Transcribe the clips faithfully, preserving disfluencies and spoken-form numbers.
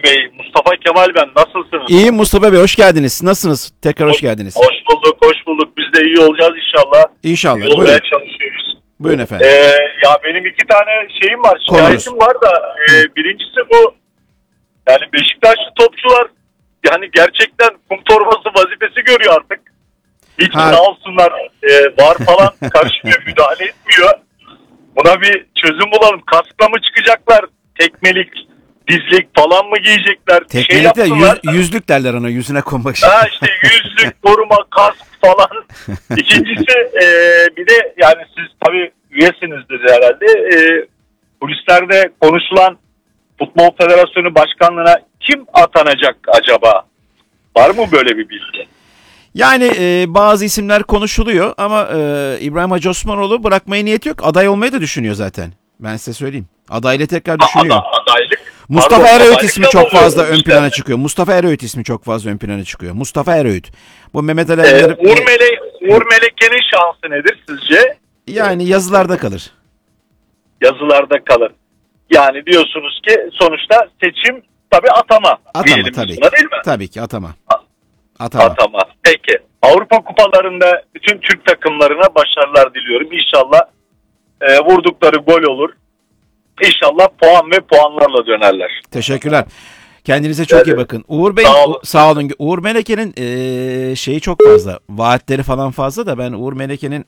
Bey. Mustafa Kemal ben. Nasılsınız? İyiyim Mustafa Bey, hoş geldiniz. Nasılsınız? Tekrar hoş geldiniz. Hoş bulduk, hoş bulduk. Biz de iyi olacağız inşallah. İnşallah. İyi olmaya Buyurun. çalışıyoruz. Buyurun efendim. Ee, ya benim iki tane şeyim var, şikayetim var da e, birincisi bu. Yani Beşiktaşlı topçular yani gerçekten kum torbası vazifesi görüyor artık. Hiç Ha. sağ olsunlar e, var falan karışmıyor, müdahale etmiyor. Buna bir çözüm bulalım. Kaskla mı çıkacaklar? Tekmelik, dizlik falan mı giyecekler? Bir şey Teknelikte yapsınlar. yüz, yüzlük derler ona, yüzüne konmak için. Ha işte yüzlük, koruma, kask falan. İkincisi e, bir de yani siz tabii üyesinizdir herhalde. E, kulislerde konuşulan Futbol Federasyonu Başkanlığı'na kim atanacak acaba? Var mı böyle bir bilgi? Yani e, bazı isimler konuşuluyor ama e, İbrahim Hacı Osmanoğlu bırakmaya niyeti yok. Aday olmayı da düşünüyor zaten. Ben size söyleyeyim. Adayla tekrar düşünüyor. Ada, adaylık. Mustafa Pardon, Eröğüt adaylık ismi da çok oluyor fazla ön işte. plana çıkıyor. Mustafa Eröğüt ismi çok fazla ön plana çıkıyor. Mustafa Eröğüt. Bu Mehmet Ali Ee, Erbil'e- Uğur, Mele, Uğur Meleke'nin şansı nedir sizce? yani yazılarda kalır. Yazılarda kalır. Yani diyorsunuz ki sonuçta seçim tabii atama. Atama diyelim tabii biz ki. buna, değil mi? Tabii ki atama. Atama. Atama. Peki. Avrupa kupalarında bütün Türk takımlarına başarılar diliyorum. İnşallah e, vurdukları gol olur. İnşallah puan ve puanlarla dönerler. Teşekkürler. Kendinize çok Evet. iyi bakın. Uğur Bey, Sağ olun. sağ olun. Uğur Meleke'nin eee, şeyi çok fazla. Vaatleri falan fazla da ben Uğur Meleke'nin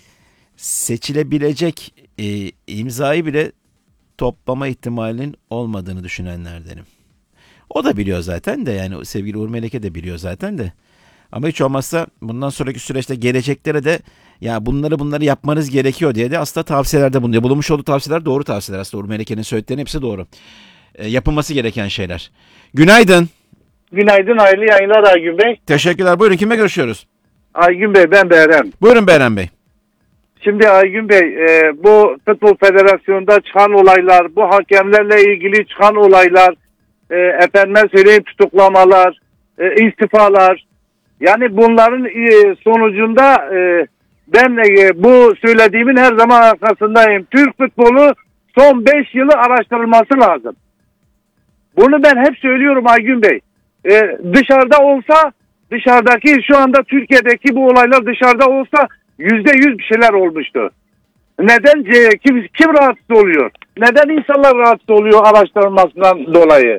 seçilebilecek eee, imzayı bile toplama ihtimalinin olmadığını düşünenlerdenim. O da biliyor zaten de, yani sevgili Uğur Meleke de biliyor zaten de. Ama hiç olmazsa bundan sonraki süreçte geleceklere de ya bunları bunları yapmanız gerekiyor diye de aslında tavsiyelerde bulunuyor. Bulunmuş olduğu tavsiyeler doğru tavsiyeler aslında. Uğur Meleke'nin söylediklerinin hepsi doğru. E, yapılması gereken şeyler. Günaydın. Günaydın, hayırlı yayınlar Aygün Bey. Teşekkürler. Buyurun, kimle görüşüyoruz? Aygün Bey, ben Behrem. Buyurun Beren Bey. Şimdi Aygün Bey, e, bu Futbol Federasyonu'nda çıkan olaylar, bu hakemlerle ilgili çıkan olaylar, e, efendime söyleyeyim tutuklamalar, e, istifalar. Yani bunların e, sonucunda e, ben e, bu söylediğimin her zaman arkasındayım. Türk futbolu son beş yılı araştırılması lazım. Bunu ben hep söylüyorum Aygün Bey. E, dışarıda olsa, dışarıdaki şu anda Türkiye'deki bu olaylar dışarıda olsa yüzde yüz bir şeyler olmuştu. Neden? E, kim, kim rahatsız oluyor? Neden insanlar rahatsız oluyor araştırılmasından dolayı?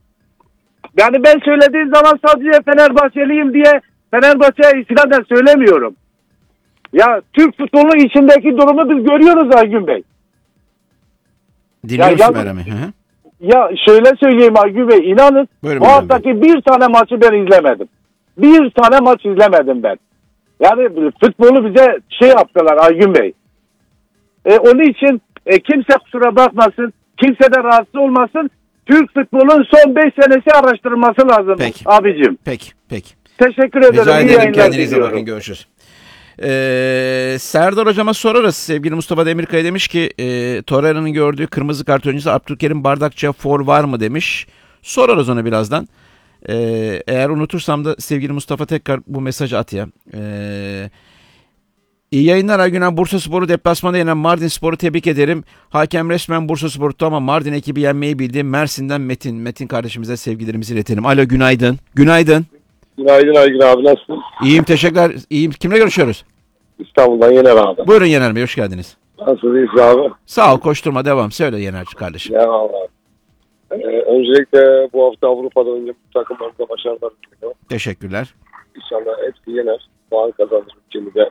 Yani ben söylediğim zaman sadece Fenerbahçeliyim diye Fenerbahçe'ye istinaden söylemiyorum. Ya Türk futbolunun içindeki durumu biz görüyoruz Aygün Bey. Dinliyoruz ya- Beren Bey. Hı hı. Ya şöyle söyleyeyim Aygün Bey, inanın Buyurun bu Beren haftaki bir tane maçı ben izlemedim. Bir tane maç izlemedim ben. Yani futbolu bize şey yaptılar Aygün Bey. E, onun için e, kimse kusura bakmasın, kimse de rahatsız olmasın. Türk futbolunun son beş senesi araştırılması lazım Peki. abicim. Peki, peki. Teşekkür ederim. Rica İyi ederim. yayınlar Kendinize diliyorum. bakın. Görüşürüz. Ee, Serdar hocama sorarız. Sevgili Mustafa Demirkaya demiş ki e, Torreira'nın gördüğü kırmızı kart öncesi Abdülkerim Bardakçı'ya for var mı demiş. Sorarız ona birazdan. Ee, eğer unutursam da sevgili Mustafa tekrar bu mesajı at ya. Ee, iyi yayınlar Aygünen. Bursaspor'u deplasmanda yenen Mardinspor'u tebrik ederim. Hakem resmen Bursaspor tuttu ama Mardin ekibi yenmeyi bildi. Mersin'den Metin. Metin kardeşimize sevgilerimizi iletelim. Alo, günaydın. Günaydın. Günaydın Aygün abi, nasılsın? İyiyim, teşekkürler. İyiyim. Kimle görüşüyoruz? İstanbul'dan Yener abi. Buyurun Yener Bey, hoş geldiniz. Nasıl iyisin abi? Sağ ol, koşturma devam. Söyle Yenerci kardeşim. Ya Allah. Ee, öncelikle bu hafta Avrupa'da oynayacak takımlarımıza başarılar diliyorum. Teşekkürler. İnşallah hepsi yener. Puan kazanır ülkemize.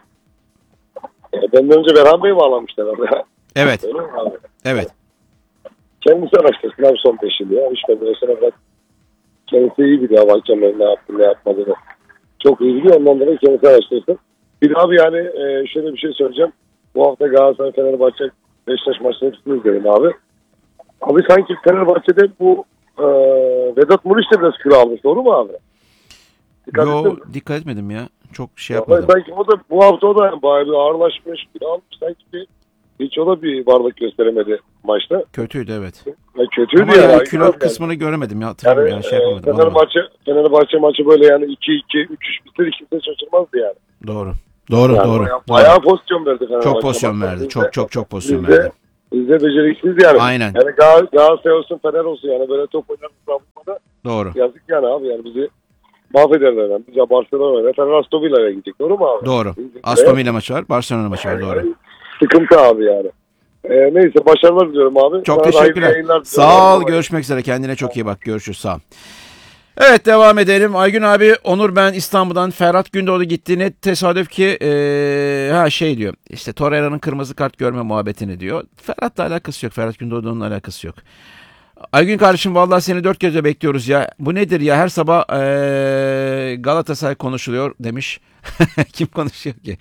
Ee, benden önce Berhan Bey bağlanmışlar abi. Evet, Öyle mi abi? evet. Kendisi araştırsın abi son beş yıl ya. Üç federasyona bırak. Kendisi iyi biliyor hakemlerin ne yaptığını ne yapmadığını. Çok iyi biliyor, ondan dolayı kendisi araştırsın. Bir de abi yani e, şöyle bir şey söyleyeceğim. Bu hafta Galatasaray, Fenerbahçe, Beşiktaş maçını hepsini izledim abi. Abi sanki Fenerbahçe'de bu e, Vedat Muriç de biraz kilo almış. Doğru mu abi? Dikkat ettin Yo, mi? dikkat etmedim ya. Çok şey Ya yapmadım. sanki o da bu hafta o da bayağı bir ağırlaşmış. Kilo almış sanki bir, hiç o da bir varlık gösteremedi maçta. Kötüydü evet. Ya kötüydü Ama yani. yani kilo Yani. kısmını göremedim ya. Yani, Hatırlamıyorum yani, şey e, yapamadım. Fenerbahçe, Fenerbahçe maçı böyle yani iki iki üç üç bitir, kimse şaşırmazdı yani. Doğru. Doğru, Yani doğru. Bayağı, doğru. bayağı pozisyon verdi Fenerbahçe. Çok pozisyon Maçta. verdi. Bizde- Çok çok çok pozisyon bizde, verdi. bizde beceriksiz yani. Aynen. Yani Gal- Galatasaray olsun, Fener olsun yani böyle top oynar Avrupa'da Doğru. Yazık yani abi, yani bizi mahvederler. Yani. Bize Barcelona'ya, Fener Aston Villa'ya gidecek. Doğru mu abi? Doğru. Aston Villa maçı var, Barcelona maçı var. Doğru. Yani, sıkıntı abi yani. Ee, neyse, başarılar diliyorum abi. Çok Sana teşekkürler. Sağ ol. Görüşmek üzere. Kendine çok iyi bak. Görüşürüz. Sağ ol. Evet, devam edelim. Aygün abi, Onur ben İstanbul'dan. Ferhat Gündoğdu gitti. Ne tesadüf ki ee, ha şey diyor. İşte Torreira'nın kırmızı kart görme muhabbetini diyor. Ferhat'la alakası yok. Ferhat Gündoğdu'nun alakası yok. Aygün kardeşim, vallahi seni dört gözle bekliyoruz ya. Bu nedir ya? Her sabah ee, Galatasaray konuşuluyor demiş. Kim konuşuyor ki?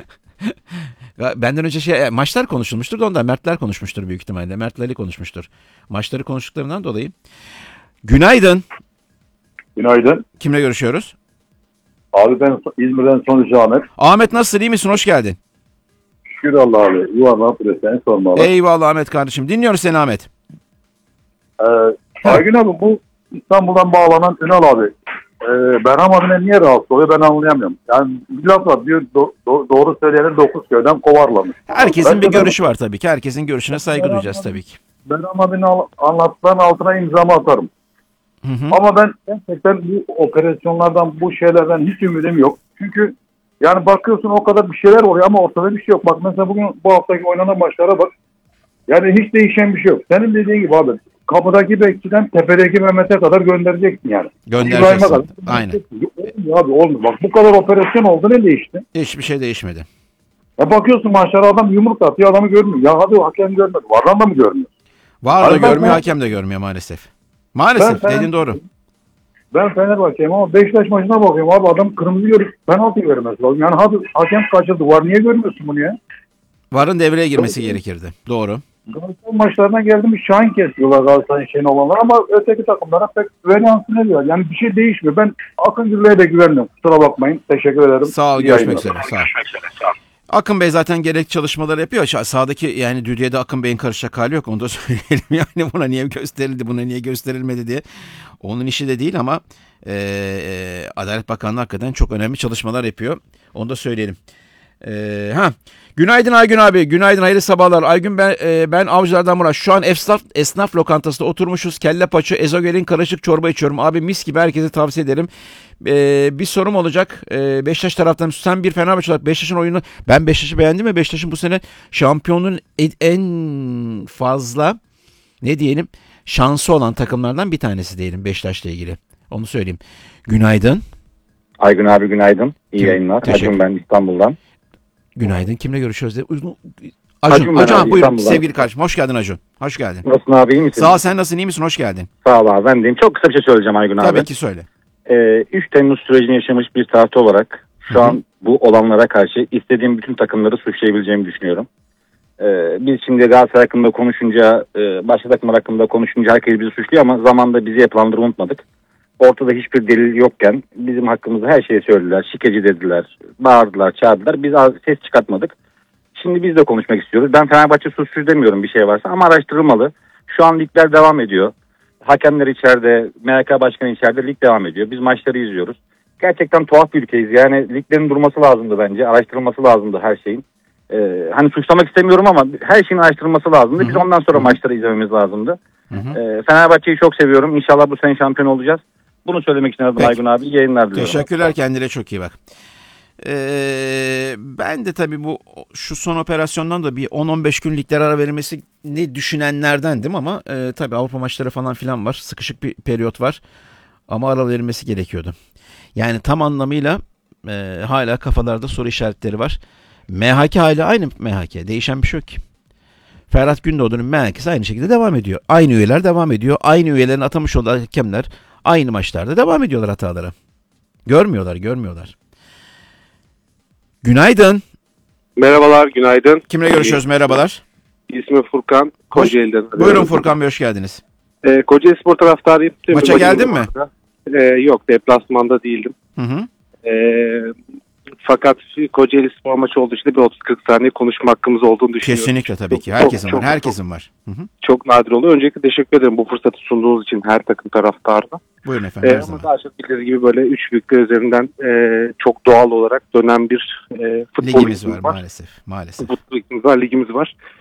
Benden önce şey maçlar konuşulmuştur da ondan Mertler konuşmuştur büyük ihtimalle. Mert Ali konuşmuştur. Maçları konuştuklarından dolayı. Günaydın. Günaydın. Kimle görüşüyoruz? Abi ben İzmir'den Sonucu Ahmet. Ahmet, nasılsın? İyi misin? Hoş geldin. Şükür Allah abi. Yuvarlan seni sormalı. Eyvallah Ahmet kardeşim. Dinliyoruz seni Ahmet. Ee, Aygün abi, bu İstanbul'dan bağlanan Ünal abi. Ee, Berham abine niye rahatsız oluyor ben anlayamıyorum. Yani bir laf var diyor, do, do, doğru söyleyenin dokuz köyden kovarlamış. Herkesin ben bir görüşü var tabii ki. Herkesin görüşüne saygı Berham duyacağız abi, tabii ki. Berham abinin anlattıkların altına imzamı atarım. Hı hı. Ama ben gerçekten bu operasyonlardan, bu şeylerden hiç ümidim yok. Çünkü yani bakıyorsun o kadar bir şeyler oluyor ama ortada bir şey yok. Bak mesela bugün bu haftaki oynanan maçlara bak. Yani hiç değişen bir şey yok. Senin dediğin gibi abi, kapıdaki bekçiden tepedeki Mehmet'e kadar göndereceksin yani. Göndereceksin. Kadar. Aynen. Olmuyor abi, olmuyor. Bak bu kadar operasyon oldu, ne değişti? Hiçbir şey değişmedi. Ya bakıyorsun maçlara, adam yumruk atıyor, adamı görmüyor. Ya hadi hakem görmedi. Vardan da mı görmüyor? Var da Abi ben- görmüyor, hakem de görmüyor maalesef. Maalesef Ben- ben- dediğin doğru. Ben Fenerbahçe'yim ama Beşiktaş maçına bakıyorum abi, adam kırmızı görüp penaltı vermesi lazım. Yani hadi hakem kaçırdı. Var, niye görmüyorsun bunu ya? VAR'ın devreye girmesi gerekirdi. Doğru. Galatasaray maçlarına geldim, şahin kesiyorlar Galatasaray'ın şeyini olanlar ama öteki takımlara pek güveniyorsun ediyor. Yani bir şey değişmiyor. Ben Akın Gürlü'ye de güvenmiyorum. Kusura bakmayın. Teşekkür ederim. Sağ ol, İyi görüşmek yayınlar. üzere. Sağ ol. Akın Bey zaten gerek çalışmaları yapıyor. Şa- Sağdaki yani Düdüğe'de Akın Bey'in karışacak hali yok. Onu da söyleyelim. Yani buna niye gösterildi, buna niye gösterilmedi diye. Onun işi de değil ama e, e, Adalet Bakanlığı hakikaten çok önemli çalışmalar yapıyor. Onu da söyleyelim. E, ha. Günaydın Aygün abi. Günaydın, hayırlı sabahlar. Aygün ben e, ben Avcılar'dan Murat. Şu an esnaf, esnaf lokantasında oturmuşuz. Kelle paça, ezogelin karışık çorba içiyorum. Abi mis gibi, herkese tavsiye ederim. E, bir sorum olacak. E, Beşiktaş taraftan, sen bir Fenerbahçe olarak Beşiktaş'ın oyunu, ben Beşiktaş'ı beğendim ve Beşiktaş'ın bu sene şampiyonluğun en fazla ne diyelim şansı olan takımlardan bir tanesi diyelim Beşiktaş'la ilgili. Onu söyleyeyim. Günaydın. Aygün abi günaydın. İyi Kim? yayınlar. Teşekkür. Acun ben İstanbul'dan. Günaydın. Kimle görüşüyoruz? De? Acun, Acun ben Acun abi, buyurun İstanbul'dan. sevgili kardeşim. Hoş geldin Acun. Hoş geldin. Nasılsın abi, iyi misin? Sağ ol, sen nasılsın, iyi misin? Hoş geldin. Sağ ol abi, ben deyim. Çok kısa bir şey söyleyeceğim Aygün abi. Tabii ki söyle. Ee, üç Temmuz sürecini yaşamış bir taraftar olarak şu Hı hı. an bu olanlara karşı istediğim bütün takımları suçlayabileceğimi düşünüyorum. Ee, biz şimdi Galatasaray hakkında konuşunca, e, başka takımlar hakkında konuşunca herkes bizi suçluyor ama zamanda bizi yapılandırmayı unutmadık. Ortada hiçbir delil yokken bizim hakkımızda her şeyi söylediler. Şikeci dediler, bağırdılar, çağırdılar. Biz az- ses çıkartmadık. Şimdi biz de konuşmak istiyoruz. Ben Fenerbahçe suçsuz demiyorum bir şey varsa ama araştırılmalı. Şu an ligler devam ediyor. Hakemler içeride, M H K Başkanı içeride, lig devam ediyor. Biz maçları izliyoruz. Gerçekten tuhaf bir ülkeyiz. Yani liglerin durması lazımdı bence. Araştırılması lazımdı her şeyin. Ee, hani suçlamak istemiyorum ama her şeyin araştırılması lazımdı. Biz ondan sonra maçları izlememiz lazımdı. Hı hı. Ee, Fenerbahçe'yi çok seviyorum. İnşallah bu sene şampiyon olacağız. Bunu söylemek için aradım Peki. Aygün abi. İyi yayınlar diliyorum. Teşekkürler, kendine çok iyi bak. Ee, ben de tabii bu şu son operasyondan da bir on on beş gün liglere ara verilmesini düşünenlerdendim ama e, tabii Avrupa maçları falan filan var. Sıkışık bir periyot var ama ara verilmesi gerekiyordu. Yani tam anlamıyla e, hala kafalarda soru işaretleri var. M H K hala aynı M H K. Değişen bir şey yok ki. Ferhat Gündoğdu'nun M H K'si aynı şekilde devam ediyor. Aynı üyeler devam ediyor. Aynı üyelerin atamış olduğu hakemler aynı maçlarda devam ediyorlar hatalara. Görmüyorlar, görmüyorlar. Günaydın. Merhabalar, günaydın. Kimle görüşüyoruz? Merhabalar. İsmim Furkan, Kocaeli'den. Buyurun Furkan Bey, hoş geldiniz. Ee, Kocaeli Spor taraftarıyım. Maça geldin mi? Ee, yok, deplasmanda değildim. Hı hı. Ee, fakat Kocaeli Spor maçı olduğu için de bir otuz kırk saniye konuşma hakkımız olduğunu düşünüyorum. Kesinlikle tabii ki. Çok, Herkesin çok, var. Herkesin var. Hı hı. Çok nadir oluyor. Öncelikle teşekkür ederim bu fırsatı sunduğunuz için her takım taraftarına. Buyurun efendim. Ee, her ama zaman. daha çok bildiğiniz gibi böyle üç büyükler üzerinden e, çok doğal olarak dönen bir e, futbol Ligimiz var maalesef. Maalesef. Futbol ligimiz var, ligimiz var.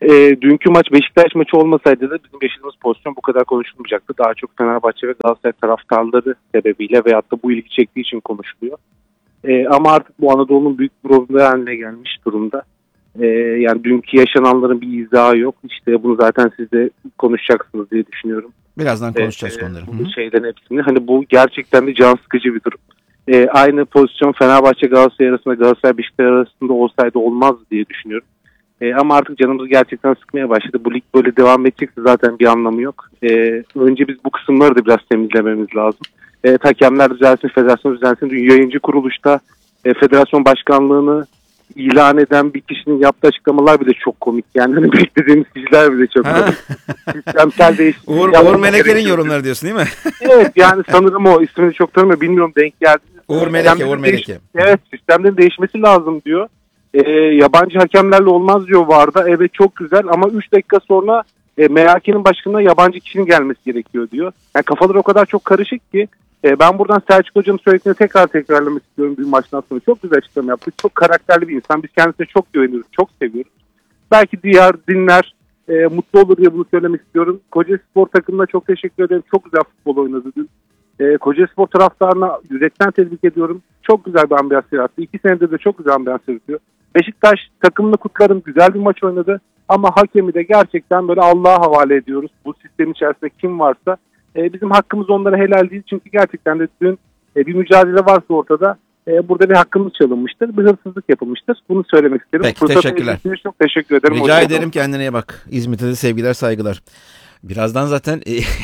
E, dünkü maç Beşiktaş maçı olmasaydı da bizim yaşadığımız pozisyon bu kadar konuşulmayacaktı. Daha çok Fenerbahçe ve Galatasaray taraftarları sebebiyle veyahut da bu ilgi çektiği için konuşuluyor. E, ama artık bu Anadolu'nun büyük bir problemi haline gelmiş durumda. E, yani dünkü yaşananların bir izahı yok. İşte bunu zaten siz de konuşacaksınız diye düşünüyorum. Birazdan konuşacağız e, konuları. Bu şeylerin hepsini. Hani bu gerçekten de can sıkıcı bir durum. E, aynı pozisyon Fenerbahçe Galatasaray arasında, Galatasaray Beşiktaş arasında olsaydı olmaz diye düşünüyorum. E, ama artık canımızı gerçekten sıkmaya başladı. Bu lig böyle devam edecekse zaten bir anlamı yok. E, önce biz bu kısımları da biraz temizlememiz lazım. E, hakemler düzelsin, federasyon düzelsin. Yayıncı kuruluşta e, federasyon başkanlığını ilan eden bir kişinin yaptığı açıklamalar bile çok komik. Yani hani beklediğimiz kişiler bile çok komik. Sistemsel değişiklik. Uğur, Uğur Meleke'nin yorumları diyorsun değil mi? Evet, yani sanırım o, ismini çok tanımıyorum. Bilmiyorum, denk geldi. Uğur Meleke, Uğur Meleke. Evet, sistemlerin değişmesi lazım diyor. E, yabancı hakemlerle olmaz diyor V A R'da. Evet, çok güzel ama üç dakika sonra e, M H K'nin başkanına yabancı kişinin gelmesi gerekiyor diyor. Yani kafalar o kadar çok karışık ki e, ben buradan Selçuk Hoca'nın söylediğini tekrar tekrarlamak istiyorum bir maçtan sonra. Çok güzel açıklama yaptı. Çok karakterli bir insan. Biz kendisine çok güveniyoruz, çok seviyoruz. Belki diğer dinler e, mutlu olur diye bunu söylemek istiyorum. Kocaeli Spor takımına çok teşekkür ederim. Çok güzel futbol oynadı dün. E, Kocaeli Spor taraftarına yürekten tebrik ediyorum. Çok güzel bir ambiyans yarattı. İki senedir de çok güzel ambiyans yaratıyor. Beşiktaş takımını kutlarım. Güzel bir maç oynadı. Ama hakemi de gerçekten böyle Allah'a havale ediyoruz. Bu sistem içerisinde kim varsa. E, bizim hakkımız onlara helal değil. Çünkü gerçekten de dün e, bir mücadele varsa ortada e, burada bir hakkımız çalınmıştır. Bir hırsızlık yapılmıştır. Bunu söylemek isterim. Peki, Fırsatı teşekkürler. için çok teşekkür ederim. Rica Hoşçakalın. ederim, kendine iyi bak. İzmit'e de sevgiler, saygılar. Birazdan zaten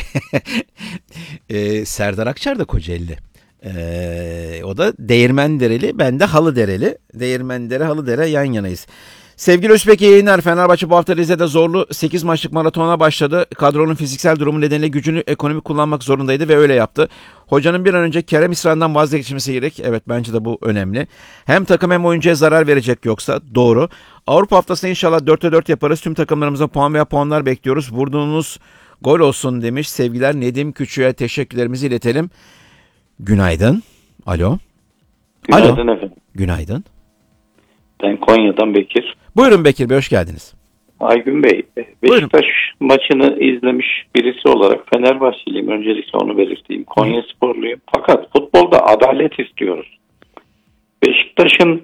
e, Serdar Akçar da Kocaeli'li. Ee, o da Değirmendereli, ben de Halıdereli. Değirmendere, Halıdere yan yanayız. Sevgili Özbek, iyi yayınlar. Fenerbahçe bu hafta Rize'de zorlu sekiz maçlık maratona başladı. Kadronun fiziksel durumu nedeniyle gücünü ekonomik kullanmak zorundaydı ve öyle yaptı. Hocanın bir an önce Kerem İsran'dan vazgeçmesi gerek. Evet, bence de bu önemli. Hem takım hem oyuncuya zarar verecek yoksa. Doğru. Avrupa haftasında inşallah dörtte dört yaparız. Tüm takımlarımıza puan veya puanlar bekliyoruz. Vurduğunuz gol olsun demiş. Sevgiler Nedim Küçük'e teşekkürlerimizi iletelim. Günaydın. Alo. Günaydın Alo. efendim. Günaydın. Ben Konya'dan Bekir. Buyurun Bekir Bey, hoş geldiniz. Aygün Bey, Beşiktaş maçını izlemiş birisi olarak Fenerbahçeliyim. Öncelikle onu belirteyim. Konya sporluyum. Fakat futbolda adalet istiyoruz. Beşiktaş'ın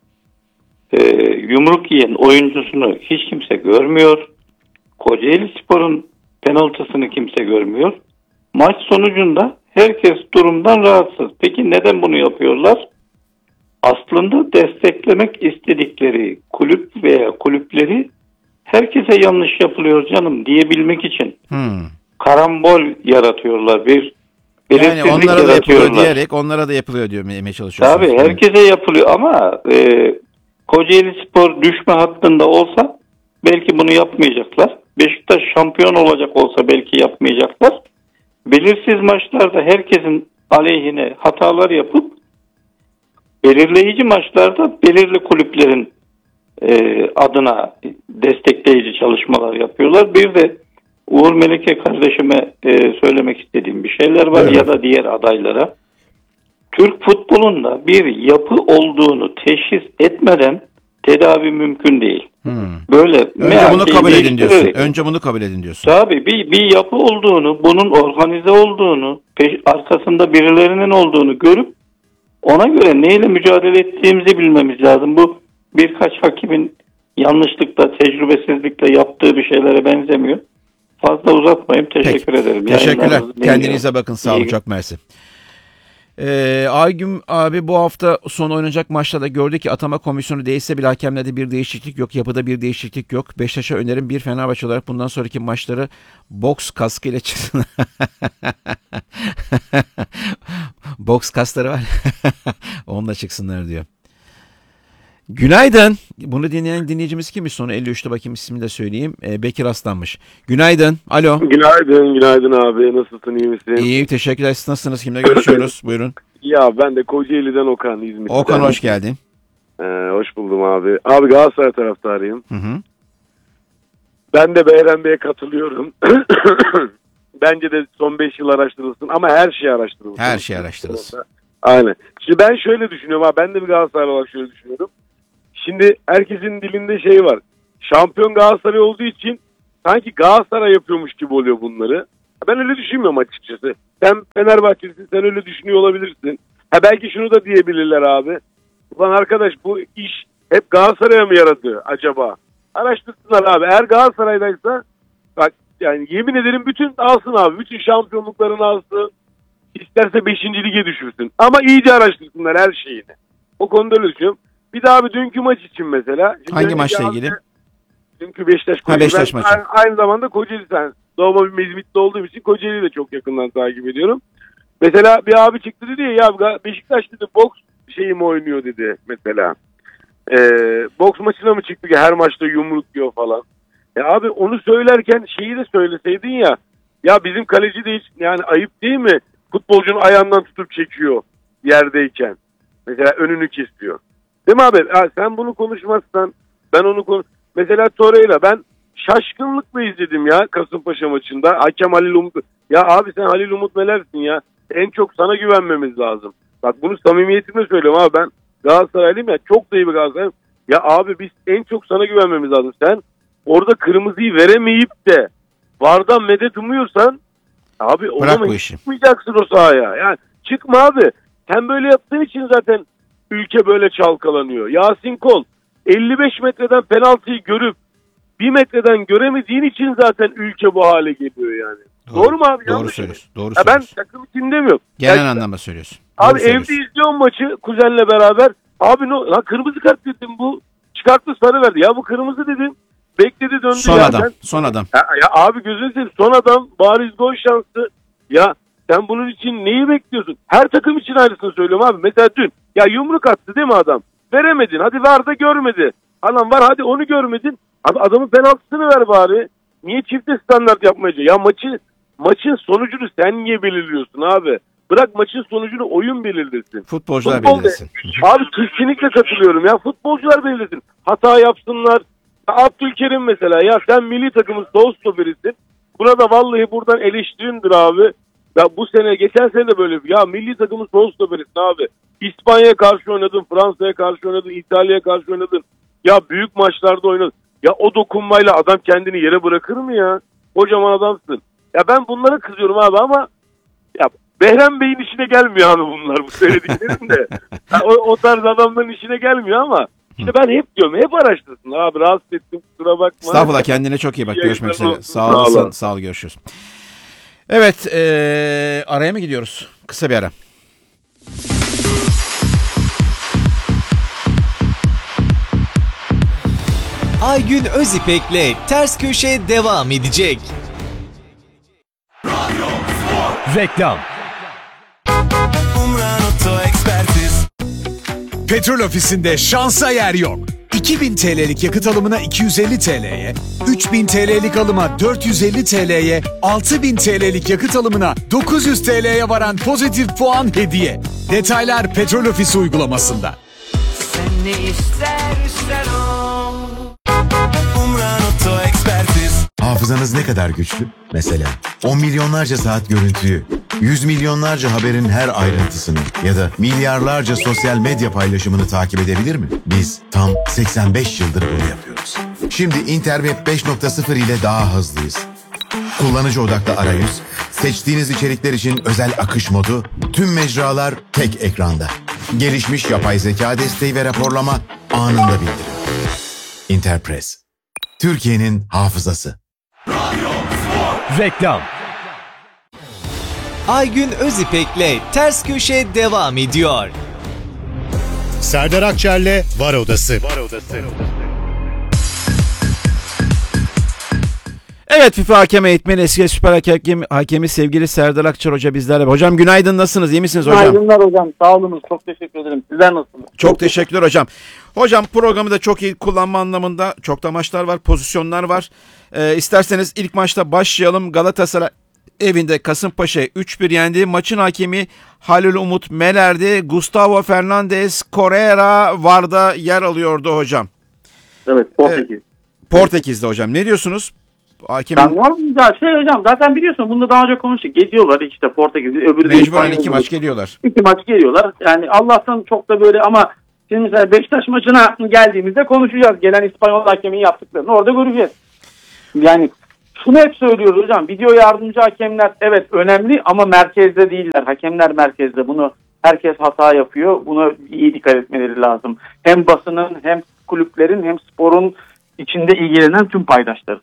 e, yumruk yiyen oyuncusunu hiç kimse görmüyor. Kocaeli Spor'un penaltısını kimse görmüyor. Maç sonucunda herkes durumdan rahatsız. Peki neden bunu yapıyorlar? Aslında desteklemek istedikleri kulüp veya kulüpleri herkese yanlış yapılıyor canım diyebilmek için Hmm. karambol yaratıyorlar. Bir Yani onlara da yapılıyor yaratıyorlar. diyerek onlara da yapılıyor diyor, demeye çalışıyorsunuz. Tabii herkese yapılıyor ama e, Kocaeli Spor düşme hattında olsa belki bunu yapmayacaklar. Beşiktaş şampiyon olacak olsa belki yapmayacaklar. Belirsiz maçlarda herkesin aleyhine hatalar yapıp belirleyici maçlarda belirli kulüplerin e, adına destekleyici çalışmalar yapıyorlar. Bir de Uğur Meleke kardeşime e, söylemek istediğim bir şeyler var, evet, ya da diğer adaylara. Türk futbolunda bir yapı olduğunu teşhis etmeden tedavi mümkün değil. Hmm. Böyle önce bunu kabul edin diyorsun. Önce bunu kabul edin diyorsun. Tabii bir bir yapı olduğunu, bunun organize olduğunu, peş, arkasında birilerinin olduğunu görüp ona göre neyle mücadele ettiğimizi bilmemiz lazım. Bu birkaç hakimin yanlışlıkla, tecrübesizlikle yaptığı bir şeylere benzemiyor. Fazla uzatmayayım. Teşekkür Peki. ederim. Teşekkürler. Kendinize bakın. Sağ olun. Çok mersi. Ee, Aygün abi, bu hafta son oynanacak maçlarda gördü ki atama komisyonu değişse bile hakemlerde bir değişiklik yok. Yapıda bir değişiklik yok. Beşiktaş'a önerim, bir Fenerbahçe olarak bundan sonraki maçları boks kaskı ile çıksın. Boks kasları var. Onunla çıksınlar diyor. Günaydın. Bunu dinleyen dinleyicimiz kimmiş? Sonu elli üçte, bakayım ismini de söyleyeyim. Ee, Bekir Aslan'mış. Günaydın. Alo. Günaydın, günaydın abi. Nasılsın, iyi misin? İyiyim, teşekkürler. Siz nasılsınız? Kimle görüşüyoruz? Buyurun. Ya ben de Kocaeli'den Okan, İzmit'ten. Okan, hoş geldin. Ee, hoş buldum abi. Abi Galatasaray taraftarıyım. Hı hı. Ben de Beyren Bey'e katılıyorum. Bence de son beş yıl araştırılsın ama her şey araştırılsın. Her şey araştırılsın. Aynen. Şimdi ben şöyle düşünüyorum abi. Ben de bir Galatasaray olarak şöyle düşünüyorum. Şimdi herkesin dilinde şey var. şampiyon Galatasaray olduğu için sanki Galatasaray yapıyormuş gibi oluyor bunları. Ben öyle düşünmüyorum açıkçası. Sen Fenerbahçelisin, sen öyle düşünüyor olabilirsin. Ha belki şunu da diyebilirler abi. Ulan arkadaş bu iş hep Galatasaray'a mı yaradı acaba? Araştırsınlar abi. Eğer Galatasaray'daysa bak yani yemin ederim bütün alsın abi. Bütün şampiyonluklarını alsın. İsterse beşinci lige düşürsün. Ama iyice araştırsınlar her şeyini. O konuda öyle düşünüyorum. Bir daha abi dünkü maç için mesela. Hangi maçla ilgili? Dünkü Beşiktaş Kocaeli. Ha, Beşiktaş maçı. Aynı, aynı zamanda Kocaeli sen. Doğma bir Mezmitli olduğum için Kocaeli'yi de çok yakından takip ediyorum. Mesela bir abi çıktı dedi ya, ya Beşiktaş dedi boks şeyi mi oynuyor dedi mesela. Ee, boks maçına mı çıktı ki her maçta yumruk diyor falan. Ya abi onu söylerken şeyi de söyleseydin ya. Ya bizim kaleci de hiç yani ayıp değil mi? Futbolcunun ayağından tutup çekiyor yerdeyken. Mesela önünü kesiyor. Değil mi abi? Ya sen bunu konuşmazsan ben onu konuş... Mesela Torreira ben şaşkınlıkla izledim ya Kasımpaşa maçında. Hakem Halil Umut. Ya abi sen Halil Umut nelersin ya? En çok sana güvenmemiz lazım. Bak bunu samimiyetimle söylüyorum abi, ben Galatasaraylıyım ya, çok da iyi bir Galatasaraylıyım. Ya abi biz en çok sana güvenmemiz lazım. Sen orada kırmızıyı veremeyip de VAR'dan medet umuyorsan abi o bırak zaman bu işi. Çıkmayacaksın o sahaya. Yani çıkma abi. Sen böyle yaptığın için zaten ülke böyle çalkalanıyor. Yasin Kol elli beş metreden penaltıyı görüp bir metreden göremediğin için zaten ülke bu hale geliyor yani. Doğru, Doğru mu abi? Doğru Yanlış söylüyorsun. mi? Doğru ya söylüyorsun. ben takım için demiyorum. Genel yani, anlamda söylüyorsun. Abi Doğru evde izliyorum maçı kuzenle beraber. Abi no, lan kırmızı kart dedim bu. Çıkarttı sarı verdi. Ya bu kırmızı dedim. Bekledi döndü. Son ya. adam. Ben, son adam. ya, ya abi gözünü seveyim. Son adam bariz gol şansı. Ya sen bunun için neyi bekliyorsun? Her takım için aynısını söylüyorum abi. Mesela dün ya yumruk attı değil mi adam? Veremedin. Hadi var da görmedi. Adam var hadi onu görmedin. Abi adamın penaltısını ver bari. Niye çifte standart yapmayacak? Ya maçı maçın sonucunu sen niye belirliyorsun abi? Bırak maçın sonucunu oyun belirlesin. Futbolcular Futbol belirlesin. De, abi kesinlikle katılıyorum ya. Futbolcular belirlesin. Hata yapsınlar. Ya Abdülkerim mesela ya sen milli takımın sol stoperisin. Buna da vallahi buradan eleştirimdir abi. Ya bu sene geçen sene de böyle ya milli takımın sol stoperisin abi. İspanya'ya karşı oynadın, Fransa'ya karşı oynadın, İtalya'ya karşı oynadın. Ya büyük maçlarda oynadın. Ya o dokunmayla adam kendini yere bırakır mı ya? Kocaman adamsın. Ya ben bunlara kızıyorum abi ama ya Behrem Bey'in işine gelmiyor abi bunlar bu söylediklerim de. Yani o, o tarz adamların işine gelmiyor ama işte ben hep diyorum hep araştırsın abi, rahatsız ettim kusura bakma. Estağfurullah, kendine çok iyi bak, görüşmek üzere. Sağ Sağ olasın, olun. sağ ol, görüşürüz. Evet, ee, araya mı gidiyoruz? Kısa bir ara. Aygün Özipek'le Ters Köşe devam edecek. Reklam. Petrol Ofisi'nde şansa yer yok. iki bin T L'lik yakıt alımına iki yüz elli T L'ye, üç bin T L'lik alıma dört yüz elli T L'ye, altı bin T L'lik yakıt alımına dokuz yüz T L'ye varan pozitif puan hediye. Detaylar Petrol Ofisi uygulamasında. Sen ne istersen o. Umran Oto Ekspertiz. Hafızanız ne kadar güçlü? Mesela on milyonlarca saat görüntüyü, yüz milyonlarca haberin her ayrıntısını ya da milyarlarca sosyal medya paylaşımını takip edebilir mi? Biz tam seksen beş yıldır bunu yapıyoruz. Şimdi Interweb beş nokta sıfır ile daha hızlıyız. Kullanıcı odaklı arayüz, seçtiğiniz içerikler için özel akış modu, tüm mecralar tek ekranda. Gelişmiş yapay zeka desteği ve raporlama anında bildirim. Interpress, Türkiye'nin hafızası. Reklam. Aygün Özipek'le Ters Köşe devam ediyor. Serdar Akçer'le Var Odası. Var Odası. Evet, FIFA hakem eğitmeni, eski süper hakem, hakemi sevgili Serdar Akçer Hoca bizlerle. Hocam günaydın, nasılsınız? İyi misiniz hocam? Günaydınlar hocam. Sağ olunuz. Çok teşekkür ederim. Sizler nasılsınız? Çok teşekkürler hocam. Hocam programı da çok iyi kullanma anlamında çok da maçlar var, pozisyonlar var. Ee, isterseniz ilk maçta başlayalım. Galatasaray evinde Kasımpaşa'yı üç bir yendi. Maçın hakemi Halil Umut Meler'di. Gustavo Fernandes Correa VAR'da yer alıyordu hocam. Evet, Portekiz. Ee, Portekiz'de hocam. Ne diyorsunuz? Hakemin... Ben var mı? Ya şey hocam zaten biliyorsun bunu da daha önce konuştuk. Geliyorlar işte Portekiz'de, öbürü de mecburen iki maç geliyorlar. İki maç geliyorlar. Yani Allah'tan çok da böyle ama Şimdi mesela Beşiktaş maçına geldiğimizde konuşacağız. Gelen İspanyol hakemin yaptıklarını orada göreceğiz. Yani şunu hep söylüyoruz hocam. Video yardımcı hakemler evet önemli ama merkezde değiller. Hakemler merkezde. Bunu herkes hata yapıyor. Buna iyi dikkat etmeleri lazım. Hem basının hem kulüplerin hem sporun içinde ilgilenen tüm paydaşları.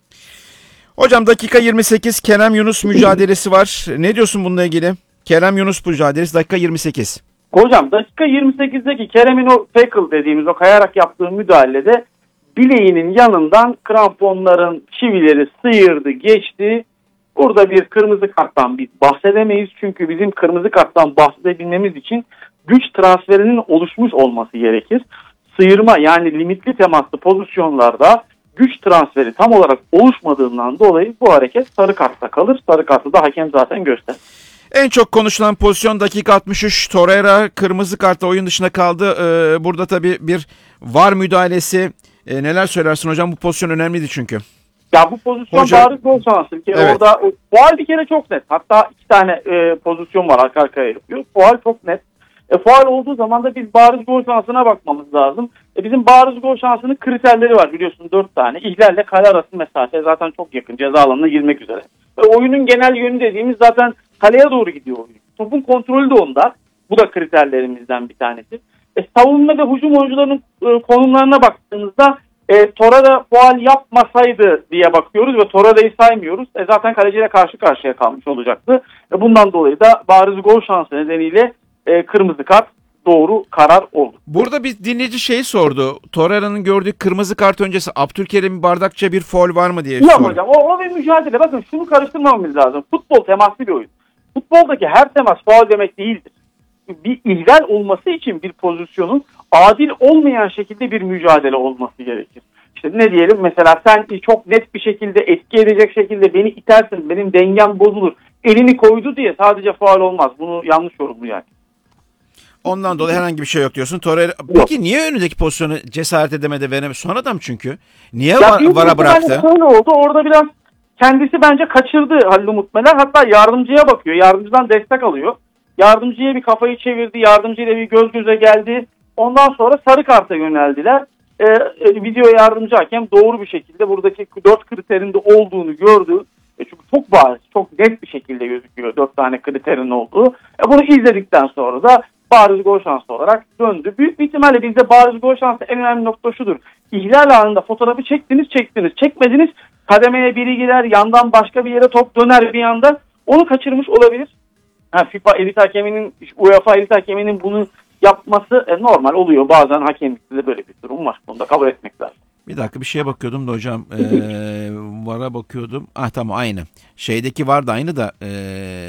Hocam dakika yirmi sekiz Kerem Yunus mücadelesi var. Ne diyorsun bununla ilgili? Kerem Yunus mücadelesi dakika yirmi sekiz. Hocam dakika yirmi sekizdeki Kerem'in o tackle dediğimiz o kayarak yaptığı müdahalede bileğinin yanından kramponların çivileri sıyırdı, geçti. Burada bir kırmızı karttan biz bahsedemeyiz. Çünkü bizim kırmızı karttan bahsedebilmemiz için güç transferinin oluşmuş olması gerekir. Sıyırma yani limitli temaslı pozisyonlarda güç transferi tam olarak oluşmadığından dolayı bu hareket sarı kartta kalır. Sarı kartı da hakem zaten gösterir. En çok konuşulan pozisyon dakika altmış üç. Torreira kırmızı kartla oyun dışına kaldı. Ee, burada tabii bir V A R müdahalesi. Ee, neler söylersin hocam? Bu pozisyon önemliydi çünkü. Ya bu pozisyon Hocam, bariz gol şansı. evet. Orada faul bir kere çok net. Hatta iki tane e, pozisyon var arka arkaya yapıyor. Faul çok net. E, faul olduğu zaman da biz bariz gol şansına bakmamız lazım. E, bizim bariz gol şansının kriterleri var biliyorsun dört tane. İhlalle kale arası mesafe zaten çok yakın. Ceza alanına girmek üzere. E, oyunun genel yönü dediğimiz zaten kaleye doğru gidiyor oyun. Topun kontrolü de onda. Bu da kriterlerimizden bir tanesi. E, savunma ve hücum oyuncularının e, konumlarına baktığımızda e, Torreira faul yapmasaydı diye bakıyoruz ve Torreira'yı saymıyoruz. E, zaten kaleciyle karşı karşıya kalmış olacaktı. E, bundan dolayı da bariz gol şansı nedeniyle e, kırmızı kart doğru karar oldu. Burada bir dinleyici şeyi sordu. Torreira'nın gördüğü kırmızı kart öncesi Abdülkerim Bardakçı'ya bir faul var mı diye sordu. sordu. Yok hocam o, o bir mücadele. Bakın şunu karıştırmamamız lazım. Futbol temaslı bir oyun. Futboldaki her temas faul demek değildir. Bir ihlal olması için bir pozisyonun adil olmayan şekilde bir mücadele olması gerekir. İşte ne diyelim mesela sen çok net bir şekilde etki edecek şekilde beni itersin, benim dengem bozulur. Elini koydu diye sadece faul olmaz. Bunu yanlış yorumlu yani. Ondan dolayı herhangi bir şey yok diyorsun. Torreira peki niye önündeki pozisyonu cesaret edemedi, veremedi? Son adam çünkü. Niye var, vara bıraktı? Şöyle oldu. Orada biraz kendisi bence kaçırdı Halil Umut Meler. Hatta yardımcıya bakıyor. Yardımcıdan destek alıyor. Yardımcıya bir kafayı çevirdi. Yardımcıyla bir göz göze geldi. Ondan sonra sarı karta yöneldiler. Ee, e, video yardımcı hakem doğru bir şekilde buradaki dört kriterinde olduğunu gördü. E, çünkü çok bariz, çok net bir şekilde gözüküyor dört tane kriterin olduğu. E, bunu izledikten sonra da bariz gol şansı olarak döndü. Büyük bir ihtimalle bizde bariz gol şansı en önemli nokta şudur. İhlal anında fotoğrafı çektiniz çektiniz. Çekmediniz kademeye biri gider yandan başka bir yere top döner bir anda. Onu kaçırmış olabilir. Ha, FIFA elit hakeminin, UEFA elit hakeminin bunu yapması e, normal oluyor. Bazen hakemlikte de böyle bir durum var. Bunu da kabul etmek lazım. Bir dakika bir şeye bakıyordum da hocam. Ee, VAR'a bakıyordum. Ah tamam aynı. Şeydeki VAR da aynı da ee,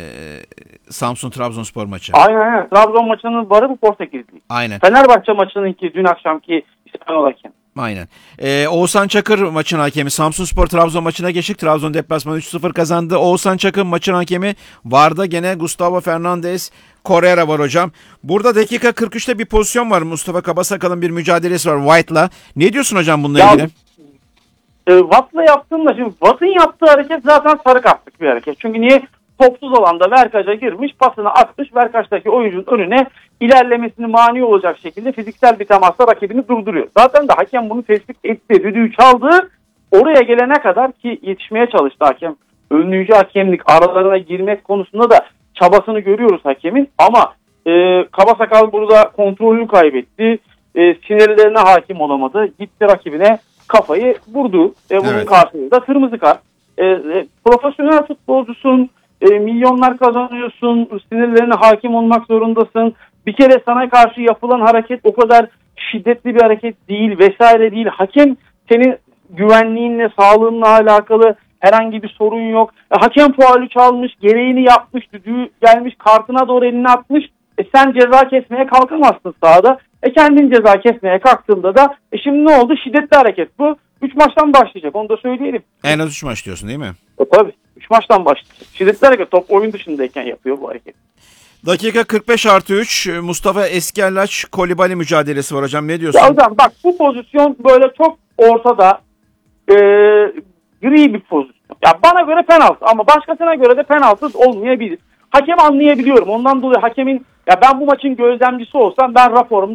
Samsun Trabzonspor maçı. Aynen aynen. Trabzon maçının VAR'ı bu Portekizli. Aynen. Fenerbahçe maçınınki dün akşamki İspanyol hakem. Aynen. Ee, Oğuzhan Çakır maçın hakemi. Samsunspor Trabzon maçına geçtik. Trabzon deplasmanı üç sıfır kazandı. Oğuzhan Çakır maçın hakemi. VAR'da gene Gustavo Fernandes Correa var hocam. Burada dakika kırk üçte bir pozisyon var. Mustafa Kabasakal'ın bir mücadelesi var White'la. Ne diyorsun hocam bununla ya, ilgili? E, Watt'la yaptığımda şimdi Watt'ın yaptığı hareket zaten sarı kartlık bir hareket. Çünkü niye? Topsuz alanda Verkaç'a girmiş, pasını atmış, Verkaç'taki oyuncunun önüne ilerlemesini mani olacak şekilde fiziksel bir temasla rakibini durduruyor. Zaten de hakem bunu tespit etti, düdüğü çaldı. Oraya gelene kadar ki yetişmeye çalıştı hakem. Önlüğücü hakemlik aralarına girmek konusunda da çabasını görüyoruz hakemin. Ama e, Kabasakal burada kontrolünü kaybetti. E, sinirlerine hakim olamadı. Gitti rakibine kafayı vurdu. E, bunun Evet. karşılığında kırmızı kart. E, e, profesyonel futbolcusun. E, milyonlar kazanıyorsun, sinirlerine hakim olmak zorundasın. Bir kere sana karşı yapılan hareket o kadar şiddetli bir hareket değil vesaire değil. Hakem senin güvenliğinle, sağlığınla alakalı herhangi bir sorun yok. E, hakem faulü çalmış, gereğini yapmış, düdüğü gelmiş, kartına doğru elini atmış. E, sen ceza kesmeye kalkamazsın sahada. E, kendin ceza kesmeye kalktığında da e, şimdi ne oldu? Şiddetli hareket bu. Üç maçtan başlayacak, onu da söyleyelim. En az üç maç diyorsun değil mi? E, tabii. üç maçtan başlayacak. Şiddetli hareket top oyun dışındayken yapıyor bu hareket. Dakika kırk beş artı üç Mustafa Eskerlaç Kolibali mücadelesi var hocam. Ne diyorsun? Ya hocam bak bu pozisyon böyle çok ortada e, gri bir pozisyon. Ya bana göre penaltı ama başkasına göre de penaltı olmayabilir. Hakem anlayabiliyorum. Ondan dolayı hakemin ya ben bu maçın gözlemcisi olsam ben raporumda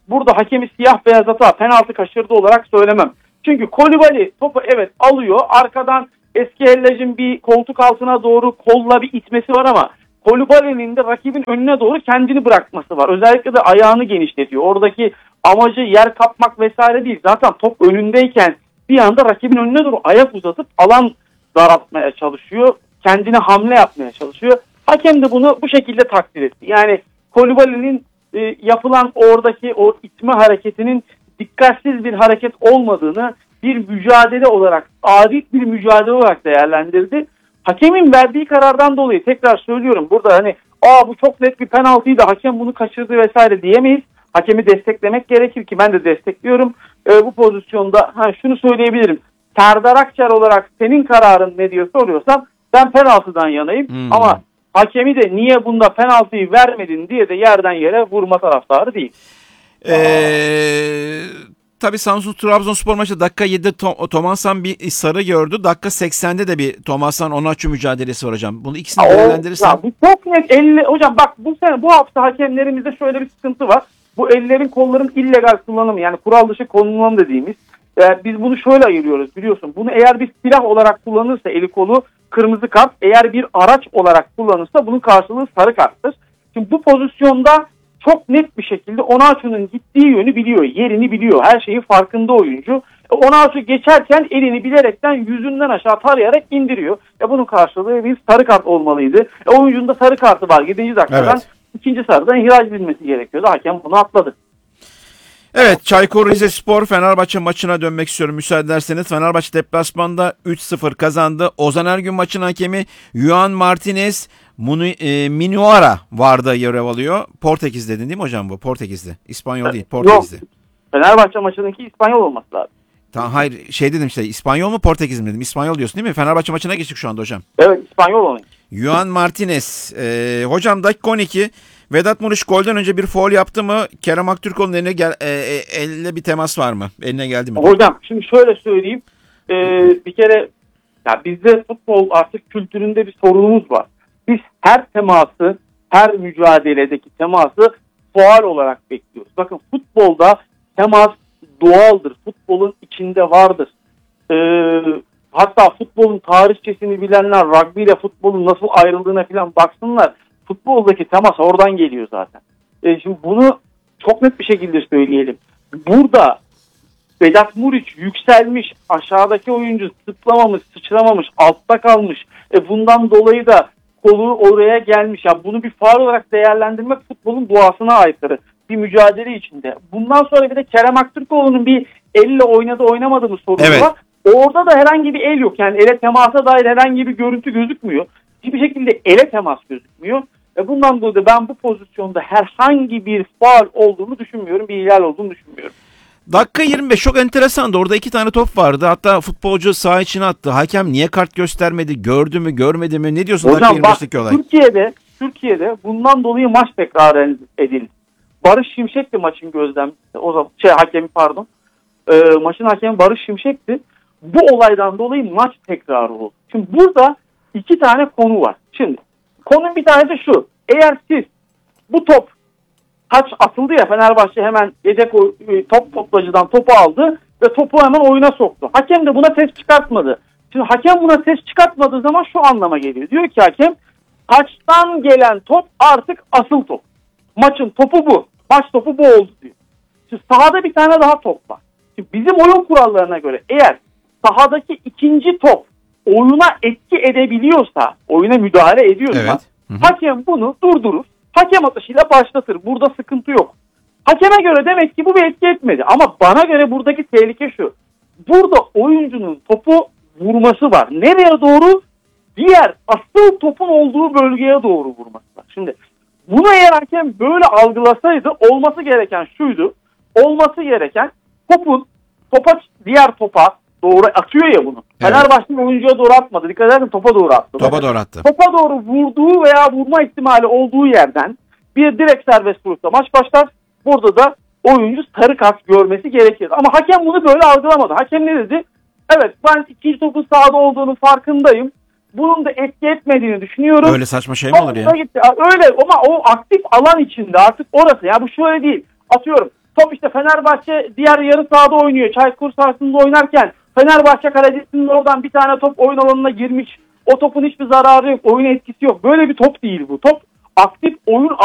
burada hakemi siyah beyaz hata penaltı kaçırdı olarak söylemem. Çünkü Koulibaly topu evet alıyor. Arkadan eski Hellej'in bir koltuk altına doğru kolla bir itmesi var ama Koulibaly'nin de rakibin önüne doğru kendini bırakması var. Özellikle de ayağını genişletiyor. Oradaki amacı yer kapmak vesaire değil. Zaten top önündeyken bir anda rakibin önüne doğru ayak uzatıp alan daraltmaya çalışıyor. Kendine hamle yapmaya çalışıyor. Hakem de bunu bu şekilde takdir etti. Yani Koulibaly'nin e, yapılan oradaki o itme hareketinin dikkatsiz bir hareket olmadığını, bir mücadele olarak, adil bir mücadele olarak değerlendirdi. Hakemin verdiği karardan dolayı tekrar söylüyorum burada hani aa bu çok net bir penaltıydı, hakem bunu kaçırdı vesaire diyemeyiz. Hakemi desteklemek gerekir ki ben de destekliyorum. E, bu pozisyonda ha, şunu söyleyebilirim. Serdar Akçer olarak senin kararın ne diye soruyorsam ben penaltıdan yanayım. Hmm. Ama hakemi de niye bunda penaltıyı vermedin diye de yerden yere vurma taraftarı değil. Eee... Tabii Samsun Trabzonspor maçı dakika yedide Tom, Tomasan bir sarı gördü. Dakika seksende de bir Tomasan Onaçu mücadelesi var hocam. Bunu ikisini değerlendirirsen. Bu çok net elle, hocam bak bu sene bu hafta hakemlerimizde şöyle bir sıkıntı var. Bu ellerin kolların illegal kullanımı yani kural dışı kullanım dediğimiz. E, biz bunu şöyle ayırıyoruz biliyorsun. Bunu eğer bir silah olarak kullanırsa eli kolu kırmızı kart. Eğer bir araç olarak kullanırsa bunun karşılığı sarı karttır. Şimdi bu pozisyonda çok net bir şekilde Onaçu'nun gittiği yönü biliyor, yerini biliyor, her şeyi farkında oyuncu. E, Onaçu geçerken elini bilerekten yüzünden aşağı tarayarak indiriyor. E, bunun karşılığı bir sarı kart olmalıydı. E, oyuncunun da sarı kartı var. yedinci dakikadan evet. ikinci sarıdan ihraç edilmesi gerekiyordu. Hakem bunu atladı. Evet, Çaykur Rizespor Fenerbahçe maçına dönmek istiyorum müsaade ederseniz. Fenerbahçe deplasmanda üç sıfır kazandı. Ozan Ergün maçın hakemi Juan Martinez Munu, e, Minuara vardı görev alıyor. Portekiz dedin değil mi hocam bu? Portekizli. İspanyol değil, Portekizli. Yok. Fenerbahçe maçındaki İspanyol olması lazım. Tamam, hayır şey dedim işte İspanyol mu Portekiz mi dedim. İspanyol diyorsun değil mi? Fenerbahçe maçına geçtik şu anda hocam. Evet, İspanyol olan. Juan Martinez. E, hocam dakika on iki. Vedat Muriç golden önce bir faul yaptı mı? Kerem Aktürkoğlu'nun eline gel, e, e, elle bir temas var mı? Eline geldi mi? Hocam şimdi şöyle söyleyeyim. E, bir kere ya bizde futbol artık kültüründe bir sorunumuz var. Biz her teması, her mücadeledeki teması faul olarak bekliyoruz. Bakın futbolda temas doğaldır. Futbolun içinde vardır. E, hatta futbolun tarihçesini bilenler rugby ile futbolun nasıl ayrıldığına falan baksınlar. Futboldaki temas oradan geliyor zaten. E şimdi bunu çok net bir şekilde söyleyelim. Burada Vedat Muriç yükselmiş, aşağıdaki oyuncu sıçramamış, sıçramamış, altta kalmış. E bundan dolayı da kolu oraya gelmiş. Ya bunu bir faul olarak değerlendirmek futbolun doğasına aykırı. Bir mücadele içinde. Bundan sonra bir de Kerem Aktürkoğlu'nun bir elle oynadı oynamadı mı sorunu evet. var. Orada da herhangi bir el yok. Yani ele temasa dair herhangi bir görüntü gözükmüyor. Hiçbir şekilde ele temas gözükmüyor. E bundan dolayı da ben bu pozisyonda herhangi bir faul olduğunu düşünmüyorum. Bir ihlal olduğunu düşünmüyorum. Dakika yirmi beş çok enteresandı. Orada iki tane top vardı. Hatta futbolcu saha içine attı. Hakem niye kart göstermedi? Gördü mü, görmedi mi? Ne diyorsun? Hocam bak Türkiye'de, Türkiye'de bundan dolayı maç tekrar edildi. Barış Şimşek'ti maçın gözlemcisi. O zaman şey hakemi pardon. E, maçın hakemi Barış Şimşek'ti. Bu olaydan dolayı maç tekrarı oldu. Şimdi burada iki tane konu var. Şimdi konunun bir tanesi şu. Eğer siz bu top taç atıldı ya Fenerbahçe hemen gece top toplacıdan topu aldı ve topu hemen oyuna soktu. Hakem de buna ses çıkartmadı. Şimdi hakem buna ses çıkartmadığı zaman şu anlama geliyor. Diyor ki hakem taçtan gelen top artık asıl top. Maçın topu bu. Maç topu bu oldu diyor. Şimdi sahada bir tane daha top var. Şimdi bizim oyun kurallarına göre eğer sahadaki ikinci top oyuna etki edebiliyorsa, oyuna müdahale ediyorsa evet. Hı hı. hakem bunu durdurur. Hakem atışıyla başlatır. Burada sıkıntı yok. Hakeme göre demek ki bu bir etki etmedi. Ama bana göre buradaki tehlike şu. Burada oyuncunun topu vurması var. Nereye doğru? Diğer asıl topun olduğu bölgeye doğru vurması var. Şimdi bunu eğer hakem böyle algılasaydı olması gereken şuydu. Olması gereken topun topa diğer topa doğru atıyor ya bunu. Evet. Fenerbahçe'nin oyuncuya doğru atmadı. Dikkat edersin topa doğru attı. Topa doğru attı. Topa doğru vurduğu veya vurma ihtimali olduğu yerden bir direkt serbest vuruşla maç başlar. Burada da oyuncu sarı kart görmesi gerekir. Ama hakem bunu böyle algılamadı. Hakem ne dedi? Evet ben ikinci topun sahada olduğunu farkındayım. Bunun da etki etmediğini düşünüyorum. Öyle saçma şey mi olur ya? Gitti. Öyle ama o aktif alan içinde artık orası. Ya bu şöyle değil. Atıyorum Top işte Fenerbahçe diğer yarı sahada oynuyor. Çaykur sahasında oynarken Fenerbahçe kalecisinin oradan bir tane top oyun alanına girmiş. O topun hiçbir zararı yok. Oyun etkisi yok. Böyle bir top değil bu. Top aktif oyun